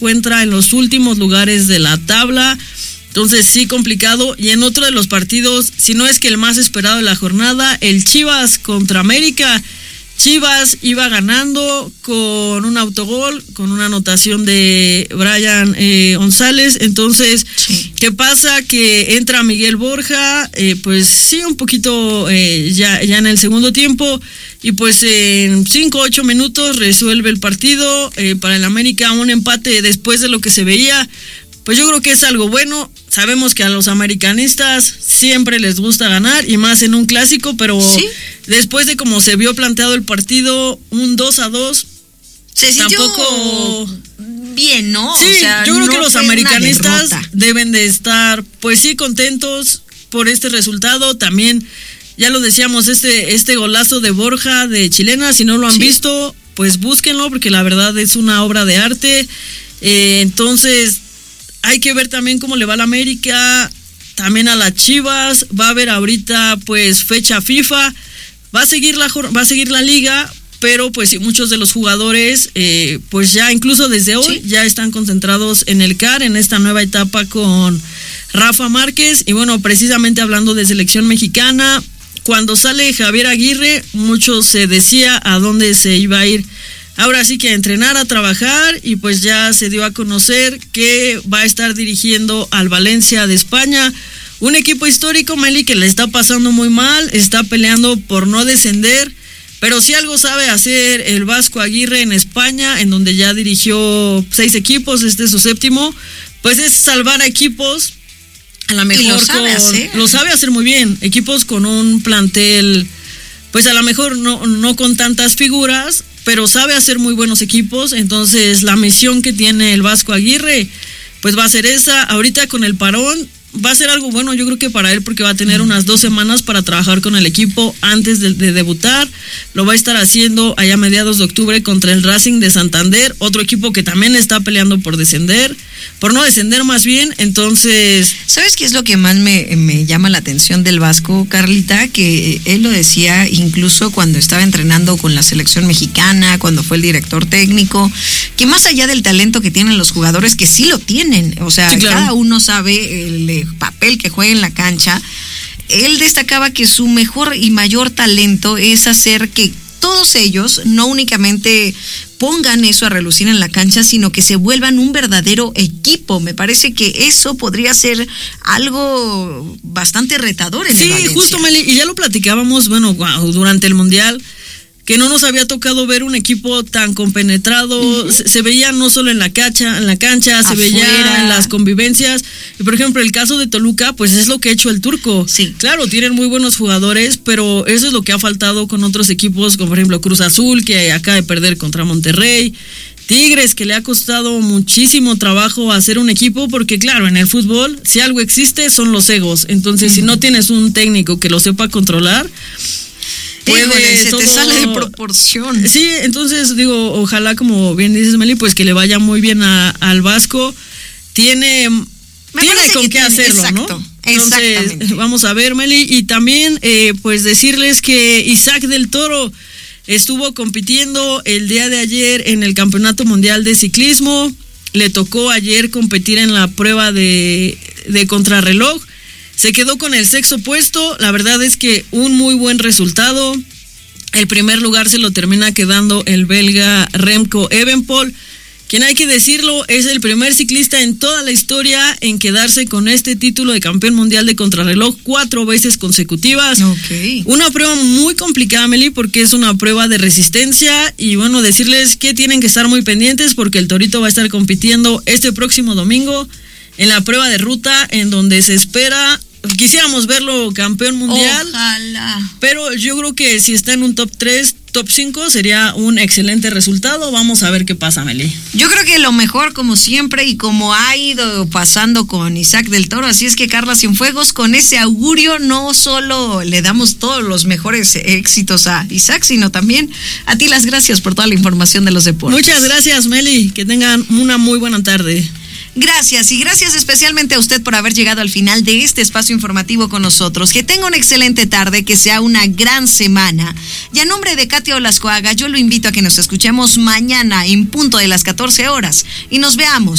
encuentra en los últimos lugares de la tabla. Entonces sí, complicado. Y en otro de los partidos, si no es que el más esperado de la jornada, el Chivas contra América. Chivas iba ganando con un autogol, con una anotación de Brian González. Entonces, sí. ¿Qué pasa? Que entra Miguel Borja, pues sí, un poquito ya en el segundo tiempo, y pues en 5-8 minutos resuelve el partido. Para el América, un empate después de lo que se veía, pues yo creo que es algo bueno. Sabemos que a los americanistas siempre les gusta ganar, y más en un clásico, pero ¿sí? Después de cómo se vio planteado el partido, un 2-2, se sintió tampoco bien, ¿no? Sí, o sea, yo creo que los americanistas deben de estar, pues sí, contentos por este resultado. También, ya lo decíamos, este golazo de Borja de chilena, si no lo han visto, pues búsquenlo, porque la verdad es una obra de arte. Entonces, hay que ver también cómo le va a la América, también a las Chivas. Va a haber ahorita pues fecha FIFA, va a seguir la liga, pero pues muchos de los jugadores pues ya incluso desde hoy ya están concentrados en el CAR, en esta nueva etapa con Rafa Márquez. Y bueno, precisamente hablando de selección mexicana, cuando sale Javier Aguirre, muchos se decía a dónde se iba a ir. Ahora sí que a entrenar, a trabajar, y pues ya se dio a conocer que va a estar dirigiendo al Valencia de España, un equipo histórico, Meli, que le está pasando muy mal, está peleando por no descender, pero si algo sabe hacer el Vasco Aguirre en España, en donde ya dirigió 6 equipos, este es su 7º, pues es salvar a equipos, a lo mejor lo sabe hacer muy bien, equipos con un plantel, pues a lo mejor no con tantas figuras, pero sabe hacer muy buenos equipos. Entonces la misión que tiene el Vasco Aguirre pues va a ser esa. Ahorita con el parón va a ser algo bueno, yo creo que para él, porque va a tener unas 2 semanas para trabajar con el equipo antes de debutar. Lo va a estar haciendo allá a mediados de octubre contra el Racing de Santander, otro equipo que también está peleando por no descender más bien. Entonces, ¿sabes qué es lo que más me llama la atención del Vasco, Carlita? Que él lo decía incluso cuando estaba entrenando con la selección mexicana, cuando fue el director técnico, que más allá del talento que tienen los jugadores, que sí lo tienen, o sea, sí, claro, cada uno sabe el papel que juega en la cancha. Él destacaba que su mejor y mayor talento es hacer que todos ellos no únicamente pongan eso a relucir en la cancha, sino que se vuelvan un verdadero equipo. Me parece que eso podría ser algo bastante retador en el Valencia. Sí, justo, Meli, y ya lo platicábamos, bueno, durante el Mundial, que no nos había tocado ver un equipo tan compenetrado. Se veía no solo en la cancha, afuera, se veía en las convivencias. Y por ejemplo, el caso de Toluca, pues es lo que ha hecho el turco. Sí. Claro, tienen muy buenos jugadores, pero eso es lo que ha faltado con otros equipos, como por ejemplo Cruz Azul, que acaba de perder contra Monterrey. Tigres, que le ha costado muchísimo trabajo hacer un equipo, porque claro, en el fútbol, si algo existe, son los egos. Entonces, si no tienes un técnico que lo sepa controlar, se te sale de proporción. Sí, entonces digo, ojalá, como bien dices, Meli, pues que le vaya muy bien al Vasco. Tiene con qué hacerlo, exacto, ¿no? Entonces, vamos a ver, Meli. Y también pues decirles que Isaac del Toro estuvo compitiendo el día de ayer en el Campeonato Mundial de Ciclismo. Le tocó ayer competir en la prueba de contrarreloj. Se quedó con el 6º puesto. La verdad es que un muy buen resultado. El primer lugar se lo termina quedando el belga Remco Evenepoel, quien, hay que decirlo, es el primer ciclista en toda la historia en quedarse con este título de campeón mundial de contrarreloj 4 veces consecutivas. Okay. Una prueba muy complicada, Meli, porque es una prueba de resistencia. Y bueno, decirles que tienen que estar muy pendientes, porque el Torito va a estar compitiendo este próximo domingo en la prueba de ruta, en donde se espera, quisiéramos verlo campeón mundial. Ojalá. Pero yo creo que si está en un top 3, top 5, sería un excelente resultado. Vamos a ver qué pasa, Meli. Yo creo que lo mejor, como siempre, y como ha ido pasando con Isaac del Toro, así es que, Carla Cienfuegos, con ese augurio no solo le damos todos los mejores éxitos a Isaac, sino también a ti las gracias por toda la información de los deportes. Muchas gracias, Meli, que tengan una muy buena tarde. Gracias, y gracias especialmente a usted por haber llegado al final de este espacio informativo con nosotros. Que tenga una excelente tarde, que sea una gran semana. Y a nombre de Katia Olascoaga, yo lo invito a que nos escuchemos mañana en punto de las 14 horas y nos veamos